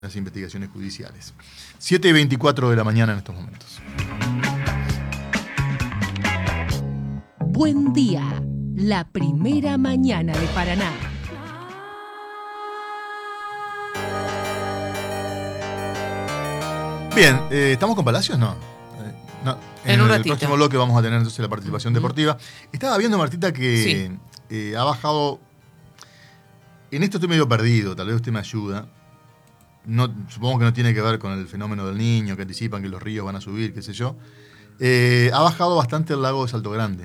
las investigaciones judiciales. 7:24 de la mañana en estos momentos. Buen día, la primera mañana de Paraná. Bien, ¿estamos con Palacios? No. No. En un el ratito. próximo bloque vamos a tener entonces la participación deportiva. Estaba viendo, Martita, que ha bajado. En esto estoy medio perdido, tal vez usted me ayuda. No, supongo que no tiene que ver con el fenómeno del Niño, que anticipan que los ríos van a subir, qué sé yo. Ha bajado bastante el lago de Salto Grande.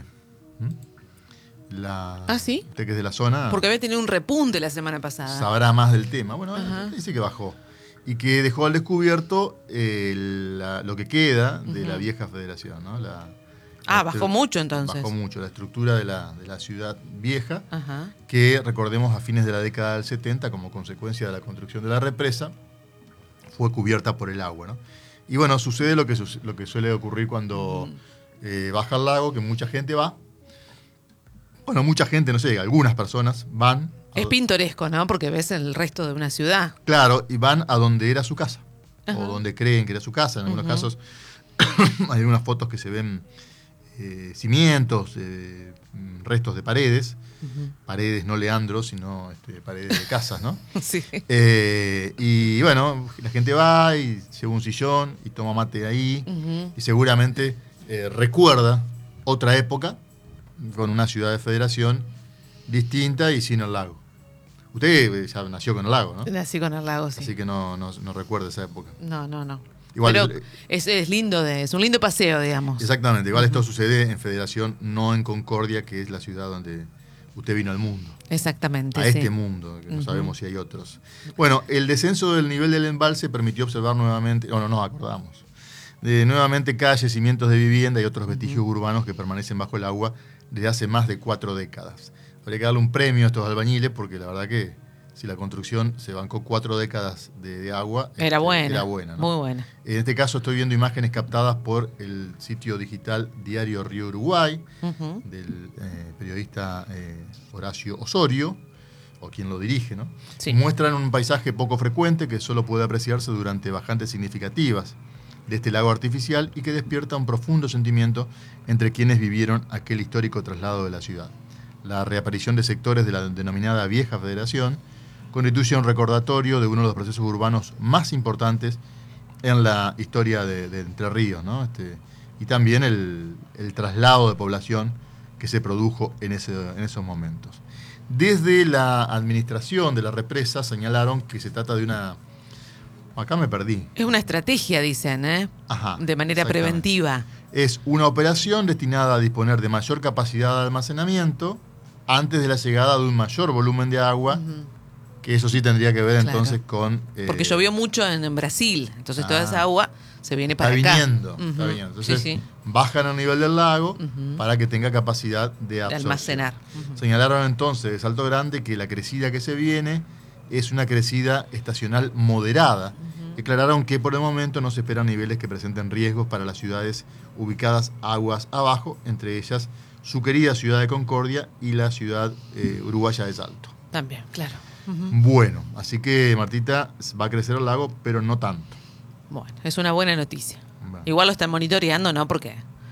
¿Ah, sí? Usted que es de la zona. Porque había tenido un repunte la semana pasada. Sabrá más del tema. Bueno, dice que bajó. Y que dejó al descubierto lo que queda de la vieja federación, ¿no? Bajó mucho entonces. Bajó mucho la estructura de la ciudad vieja, que recordemos a fines de la década del 70, como consecuencia de la construcción de la represa, fue cubierta por el agua, ¿no? Y bueno, sucede lo que suele ocurrir cuando baja el lago, que mucha gente va. Bueno, mucha gente, no sé, algunas personas van. Es pintoresco, ¿no? Porque ves el resto de una ciudad. Claro, y van a donde era su casa, o donde creen que era su casa. En algunos casos hay algunas fotos que se ven cimientos, restos de paredes, paredes no Leandro, sino paredes de casas, ¿no? Sí. Y bueno, la gente va y lleva un sillón y toma mate ahí, y seguramente recuerda otra época con una ciudad de federación distinta y sin el lago. Usted ya nació con el lago, ¿no? Nací con el lago, sí. Así que no recuerda esa época. No. Igual, pero es lindo, es un lindo paseo, digamos. Exactamente. Igual esto sucede en Federación, no en Concordia, que es la ciudad donde usted vino al mundo. Exactamente, a este mundo, que no sabemos si hay otros. Bueno, el descenso del nivel del embalse permitió observar nuevamente, no nos acordamos, nuevamente calles, cimientos de vivienda y otros vestigios urbanos que permanecen bajo el agua desde hace más de 4 décadas. Habría que darle un premio a estos albañiles porque la verdad que si la construcción se bancó 4 décadas de agua, era buena. Era buena, ¿no? Muy buena. En este caso estoy viendo imágenes captadas por el sitio digital Diario Río Uruguay, del periodista Horacio Osorio, o quien lo dirige, ¿no? Sí. Muestran un paisaje poco frecuente que solo puede apreciarse durante bajantes significativas de este lago artificial y que despierta un profundo sentimiento entre quienes vivieron aquel histórico traslado de la ciudad. La reaparición de sectores de la denominada Vieja Federación constituye un recordatorio de uno de los procesos urbanos más importantes en la historia de Entre Ríos, ¿no? Y también el traslado de población que se produjo en esos momentos. Desde la administración de la represa señalaron que se trata de una... Acá me perdí. Es una estrategia, dicen, de manera preventiva. Es una operación destinada a disponer de mayor capacidad de almacenamiento antes de la llegada de un mayor volumen de agua, que eso sí tendría que ver entonces con... Porque llovió mucho en Brasil, entonces toda esa agua se viene para acá. Está viniendo. Entonces bajan al nivel del lago para que tenga capacidad de absorción. De almacenar. Señalaron entonces de Salto Grande que la crecida que se viene es una crecida estacional moderada. Declararon que por el momento no se esperan niveles que presenten riesgos para las ciudades ubicadas aguas abajo, entre ellas su querida ciudad de Concordia y la ciudad uruguaya de Salto. También, claro. Bueno, así que, Martita, va a crecer el lago, pero no tanto. Bueno, es una buena noticia. Bueno. Igual lo están monitoreando, ¿no? Porque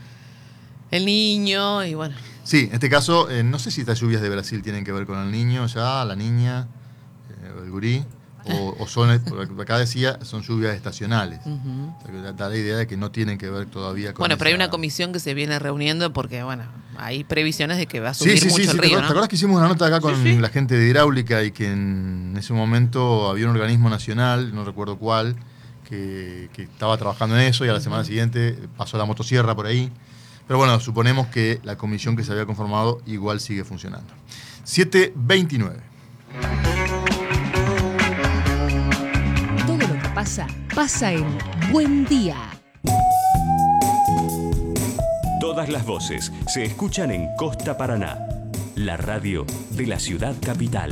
el niño y bueno. Sí, en este caso, no sé si estas lluvias de Brasil tienen que ver con el niño ya, la niña, el gurí, o son, porque acá decía, son lluvias estacionales. O sea, que da la idea de que no tienen que ver todavía con... Bueno, pero hay una comisión que se viene reuniendo porque, bueno, hay previsiones de que va a subir mucho el río, ¿no? ¿Te acuerdas que hicimos una nota acá con la gente de hidráulica y que en ese momento había un organismo nacional, no recuerdo cuál, que estaba trabajando en eso y a la semana siguiente pasó la motosierra por ahí? Pero bueno, suponemos que la comisión que se había conformado igual sigue funcionando. 7:29. Todo lo que pasa en Buen Día. Todas las voces se escuchan en Costa Paraná, la radio de la ciudad capital.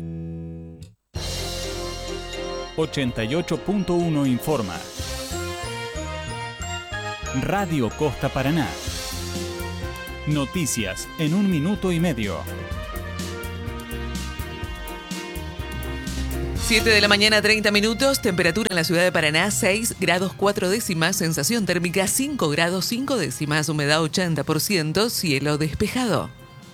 88.1 informa. Radio Costa Paraná. Noticias en 1 minuto y medio. 7 de la mañana, 30 minutos, temperatura en la ciudad de Paraná, 6 grados 4 décimas, sensación térmica 5 grados 5 décimas, humedad 80%, cielo despejado.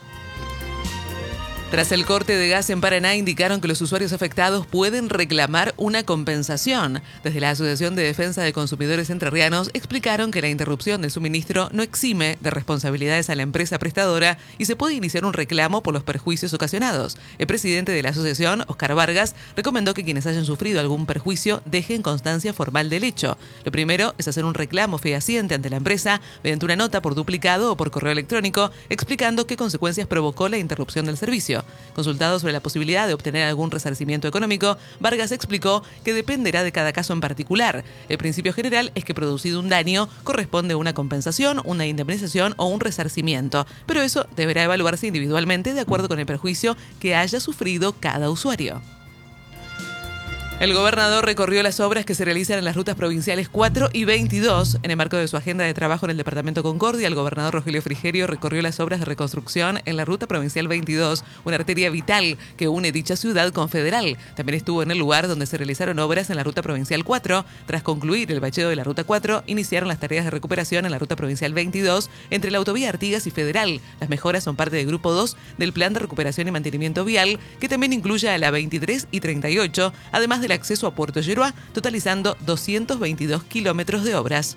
Tras el corte de gas en Paraná, indicaron que los usuarios afectados pueden reclamar una compensación. Desde la Asociación de Defensa de Consumidores Entrerrianos explicaron que la interrupción del suministro no exime de responsabilidades a la empresa prestadora y se puede iniciar un reclamo por los perjuicios ocasionados. El presidente de la asociación, Oscar Vargas, recomendó que quienes hayan sufrido algún perjuicio dejen constancia formal del hecho. Lo primero es hacer un reclamo fehaciente ante la empresa mediante una nota por duplicado o por correo electrónico, explicando qué consecuencias provocó la interrupción del servicio. Consultado sobre la posibilidad de obtener algún resarcimiento económico, Vargas explicó que dependerá de cada caso en particular. El principio general es que producido un daño corresponde una compensación, una indemnización o un resarcimiento, pero eso deberá evaluarse individualmente de acuerdo con el perjuicio que haya sufrido cada usuario. El gobernador recorrió las obras que se realizan en las rutas provinciales 4 y 22. En el marco de su agenda de trabajo en el departamento Concordia, el gobernador Rogelio Frigerio recorrió las obras de reconstrucción en la ruta provincial 22, una arteria vital que une dicha ciudad con Federal. También estuvo en el lugar donde se realizaron obras en la ruta provincial 4. Tras concluir el bacheo de la ruta 4, iniciaron las tareas de recuperación en la ruta provincial 22 entre la autovía Artigas y Federal. Las mejoras son parte del grupo 2 del plan de recuperación y mantenimiento vial, que también incluye a la 23 y 38, además del acceso a Puerto Yeruá, totalizando 222 kilómetros de obras.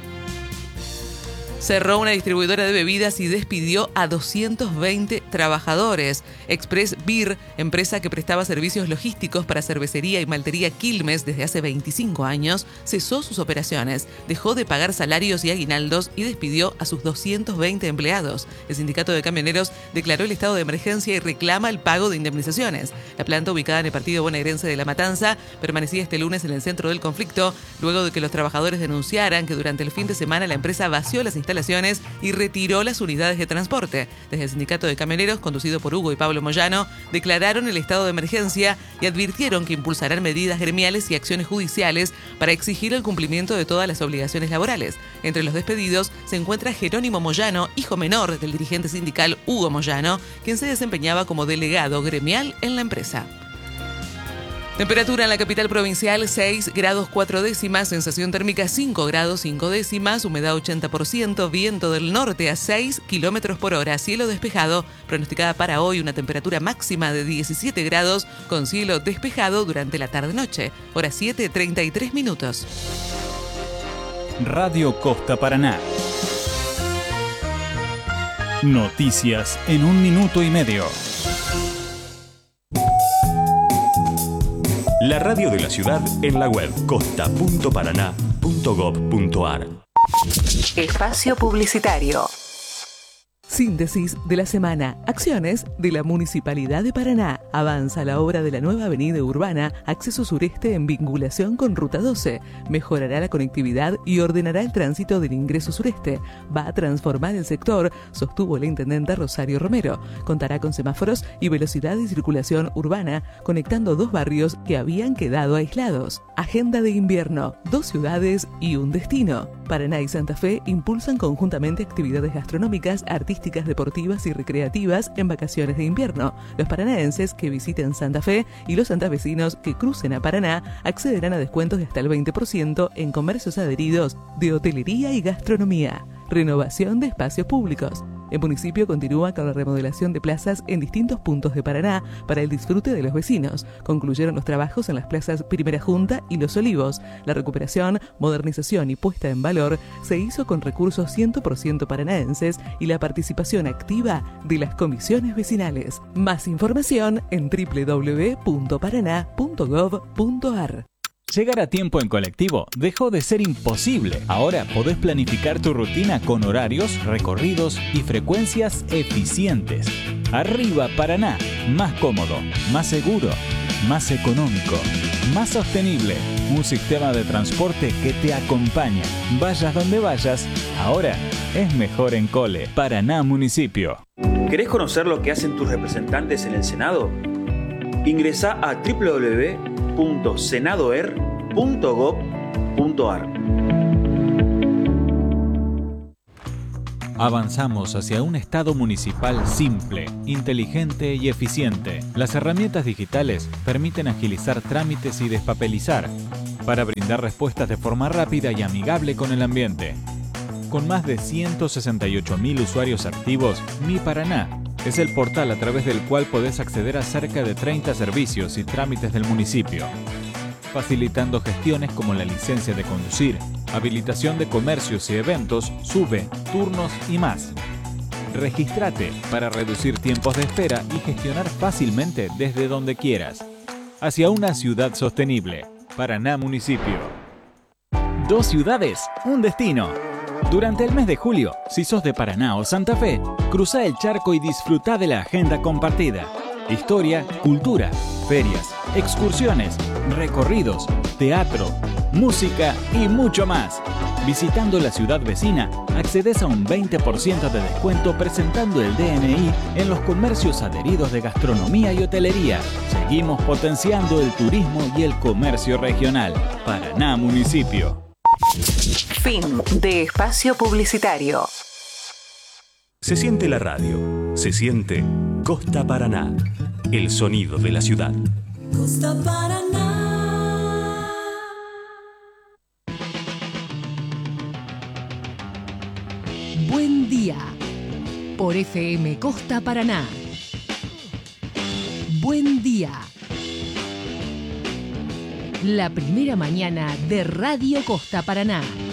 Cerró una distribuidora de bebidas y despidió a 220 trabajadores. Express Beer, empresa que prestaba servicios logísticos para cervecería y maltería Quilmes desde hace 25 años, cesó sus operaciones, dejó de pagar salarios y aguinaldos y despidió a sus 220 empleados. El sindicato de camioneros declaró el estado de emergencia y reclama el pago de indemnizaciones. La planta, ubicada en el partido bonaerense de La Matanza, permanecía este lunes en el centro del conflicto, luego de que los trabajadores denunciaran que durante el fin de semana la empresa vació las instalaciones y retiró las unidades de transporte. Desde el sindicato de camioneros, conducido por Hugo y Pablo Moyano, declararon el estado de emergencia y advirtieron que impulsarán medidas gremiales y acciones judiciales para exigir el cumplimiento de todas las obligaciones laborales. Entre los despedidos se encuentra Jerónimo Moyano, hijo menor del dirigente sindical Hugo Moyano, quien se desempeñaba como delegado gremial en la empresa. Temperatura en la capital provincial 6 grados 4 décimas, sensación térmica 5 grados 5 décimas, humedad 80%, viento del norte a 6 kilómetros por hora, cielo despejado, pronosticada para hoy una temperatura máxima de 17 grados con cielo despejado durante la tarde-noche, hora 7:33 minutos. Radio Costa Paraná. Noticias en 1 minuto y medio. La radio de la ciudad en la web costa.paraná.gov.ar. Espacio publicitario. Síntesis de la semana. Acciones de la Municipalidad de Paraná. Avanza la obra de la nueva avenida urbana, acceso sureste en vinculación con Ruta 12. Mejorará la conectividad y ordenará el tránsito del ingreso sureste. Va a transformar el sector, sostuvo la intendenta Rosario Romero. Contará con semáforos y velocidad de circulación urbana, conectando 2 barrios que habían quedado aislados. Agenda de invierno. 2 ciudades y un destino. Paraná y Santa Fe impulsan conjuntamente actividades gastronómicas, artísticas, deportivas y recreativas en vacaciones de invierno. Los paranaenses que visiten Santa Fe y los santafesinos que crucen a Paraná accederán a descuentos de hasta el 20% en comercios adheridos de hotelería y gastronomía. Renovación de espacios públicos. El municipio continúa con la remodelación de plazas en distintos puntos de Paraná para el disfrute de los vecinos. Concluyeron los trabajos en las plazas Primera Junta y Los Olivos. La recuperación, modernización y puesta en valor se hizo con recursos 100% paranaenses y la participación activa de las comisiones vecinales. Más información en www.paraná.gov.ar. Llegar a tiempo en colectivo dejó de ser imposible. Ahora podés planificar tu rutina con horarios, recorridos y frecuencias eficientes. Arriba Paraná, más cómodo, más seguro, más económico, más sostenible. Un sistema de transporte que te acompaña. Vayas donde vayas, ahora es mejor en Cole. Paraná Municipio. ¿Querés conocer lo que hacen tus representantes en el Senado? Ingresá a www.senadoer.gov.ar. Avanzamos hacia un Estado municipal simple, inteligente y eficiente. Las herramientas digitales permiten agilizar trámites y despapelizar para brindar respuestas de forma rápida y amigable con el ambiente. Con más de 168.000 usuarios activos, Mi Paraná es el portal a través del cual podés acceder a cerca de 30 servicios y trámites del municipio, facilitando gestiones como la licencia de conducir, habilitación de comercios y eventos, SUBE, turnos y más. Regístrate para reducir tiempos de espera y gestionar fácilmente desde donde quieras. Hacia una ciudad sostenible. Paraná Municipio. 2 ciudades, un destino. Durante el mes de julio, si sos de Paraná o Santa Fe, cruzá el charco y disfrutá de la agenda compartida. Historia, cultura, ferias, excursiones, recorridos, teatro, música y mucho más. Visitando la ciudad vecina, accedes a un 20% de descuento presentando el DNI en los comercios adheridos de gastronomía y hotelería. Seguimos potenciando el turismo y el comercio regional. Paraná Municipio. Fin de espacio publicitario. Se siente la radio, se siente Costa Paraná, el sonido de la ciudad. Costa Paraná. Buen día. Por FM Costa Paraná. Buen día. La primera mañana de Radio Costa Paraná.